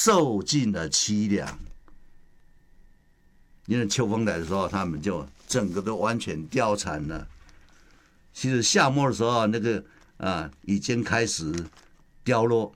受尽了凄凉。因为秋风来的时候，他们就整个都完全凋残了。其实夏末的时候，那个已经开始凋落。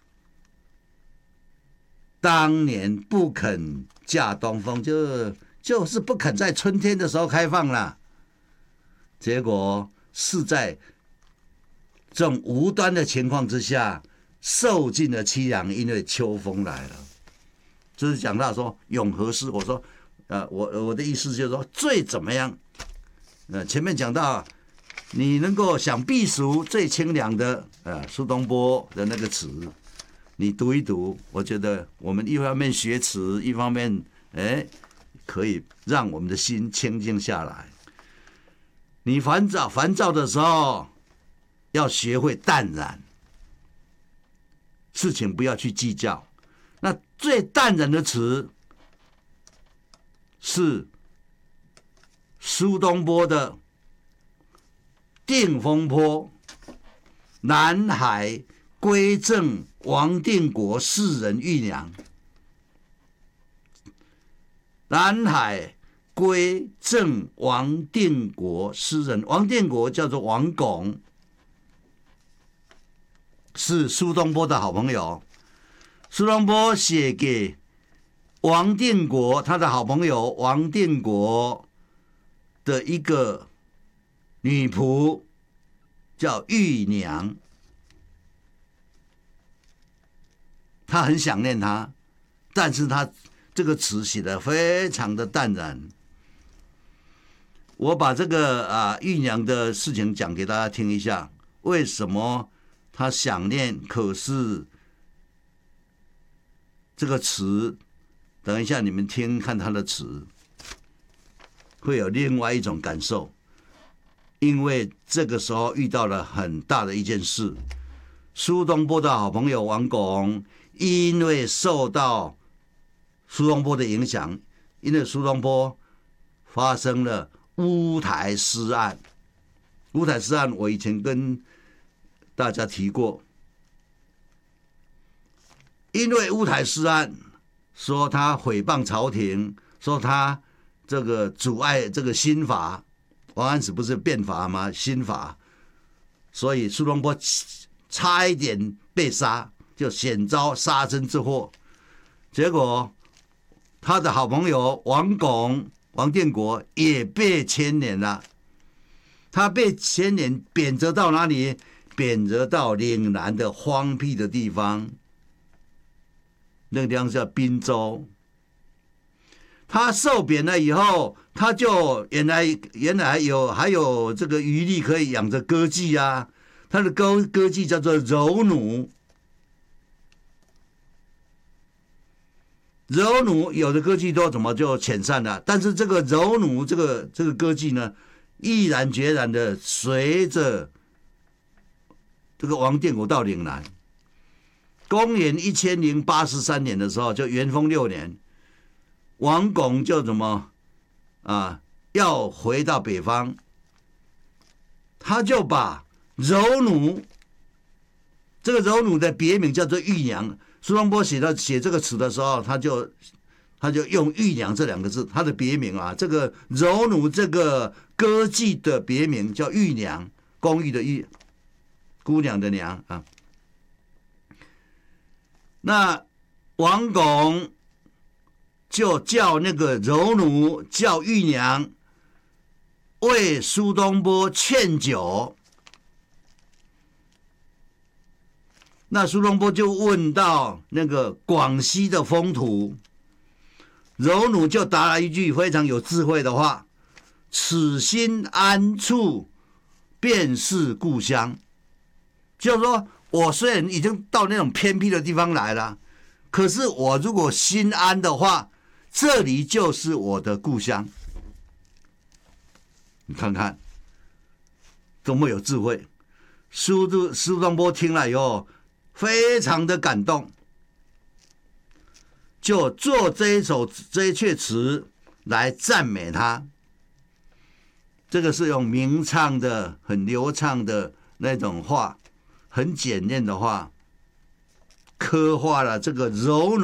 当年不肯驾东风，就是不肯在春天的时候开放了。结果是在这种无端的情况之下，受尽了凄凉，因为秋风来了。就是讲到说永和诗，我说，我的意思就是说，最怎么样？前面讲到，你能够想避暑最清凉的，苏东坡的那个词，你读一读，我觉得我们一方面学词，一方面，可以让我们的心清静下来。你烦躁的时候，要学会淡然，事情不要去计较。那最淡然的词是苏东坡的《定风波》，南海归赠王定国诗人玉娘。南海归赠王定国诗人，王定国叫做王拱，是苏东坡的好朋友。苏东坡写给王定国，他的好朋友王定国的一个女仆叫玉娘，他很想念她，但是他这个词写得非常的淡然。我把这个玉娘的事情讲给大家听一下，为什么他想念？可是这个词，等一下你们听看他的词，会有另外一种感受。因为这个时候遇到了很大的一件事，苏东坡的好朋友王拱，因为受到苏东坡的影响，因为苏东坡发生了乌台诗案。乌台诗案我以前跟大家提过，因为乌台诗案说他诽谤朝廷，说他这个阻碍这个新法，王安石不是变法吗？新法，所以苏东坡差一点被杀，就险遭杀身之祸。结果他的好朋友王拱、王定国也被牵连了。他被牵连，贬谪到哪里？贬谪到岭南的荒僻的地方，那个地方叫滨州。他受贬了以后，他就原来还有这个余力可以养着歌妓啊。他的歌妓叫做柔奴。柔奴有的歌妓都怎么就遣散了，但是这个柔奴这个歌妓呢，毅然决然的随着这个王定国到岭南。公元1083年的时候，就元丰6年，王拱就怎么要回到北方，他就把柔奴，这个柔奴的别名叫做玉娘。苏东坡写这个词的时候，他就用玉娘这2个字，他的别名这个柔奴这个歌妓的别名叫玉娘，公寓的玉，姑娘的娘啊。那王拱就叫那个柔奴叫玉娘为苏东坡劝酒。那苏东坡就问到那个广西的风土，柔奴就答了一句非常有智慧的话：此心安处，便是故乡。就是说，我虽然已经到那种偏僻的地方来了，可是我如果心安的话，这里就是我的故乡。你看看，多么有智慧！苏东坡听了以后，非常的感动，就做这一阙词来赞美他。这个是用明唱的、很流畅的那种话，很简练的话，刻画了这个柔